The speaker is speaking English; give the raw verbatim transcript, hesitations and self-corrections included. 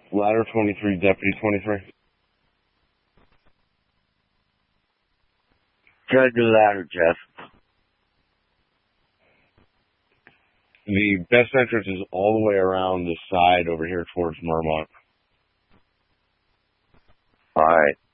Ladder twenty-three, Deputy twenty-three. Try the ladder, Jeff. The best entrance is all the way around the side over here towards Mermont. All right.